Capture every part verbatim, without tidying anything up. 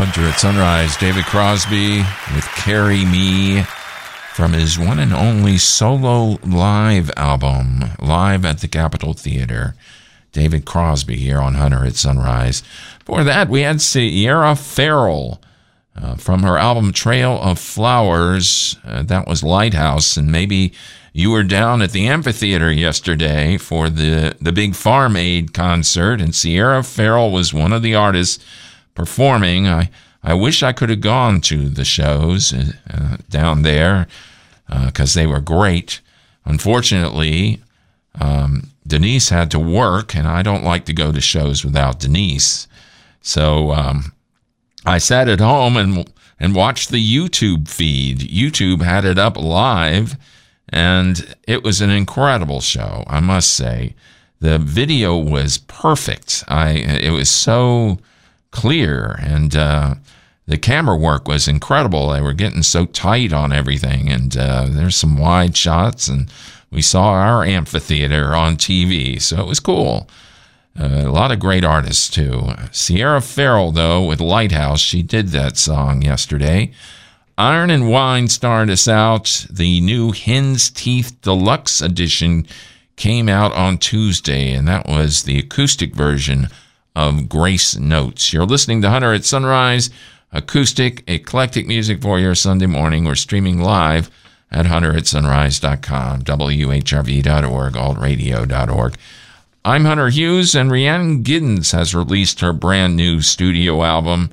Hunter at Sunrise, David Crosby with Carry Me from his one and only solo live album, live at the Capitol Theater. David Crosby here on Hunter at Sunrise. Before that, we had Sierra Farrell uh, from her album Trail of Flowers. Uh, that was Lighthouse, and maybe you were down at the amphitheater yesterday for the, the big Farm Aid concert, and Sierra Farrell was one of the artists performing. I, I wish I could have gone to the shows uh, down there because uh, they were great. Unfortunately, um, Denise had to work, and I don't like to go to shows without Denise. So um, I sat at home and and watched the YouTube feed. YouTube had it up live, and it was an incredible show, I must say. The video was perfect. I it was so clear, and uh, the camera work was incredible. They were getting so tight on everything, and uh, there's some wide shots, and we saw our amphitheater on T V, so it was cool. Uh, a lot of great artists, too. Sierra Farrell, though, with Lighthouse, she did that song yesterday. Iron and Wine started us out. The new Hen's Teeth Deluxe Edition came out on Tuesday, and that was the acoustic version of Grace Notes. You're listening to Hunter at Sunrise, acoustic, eclectic music for your Sunday morning. We're streaming live at hunter at sunrise dot com, W H R V dot org, alt radio dot org. I'm Hunter Hughes, and Rhiannon Giddens has released her brand new studio album.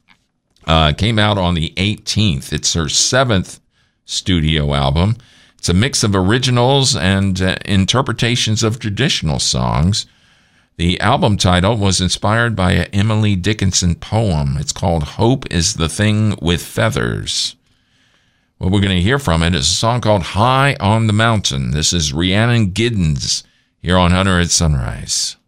Uh, came out on the eighteenth. It's her seventh studio album. It's a mix of originals and uh, interpretations of traditional songs. The album title was inspired by an Emily Dickinson poem. It's called Hope is the Thing with Feathers. What we're going to hear from it is a song called High on the Mountain. This is Rhiannon Giddens here on Hunter at Sunrise.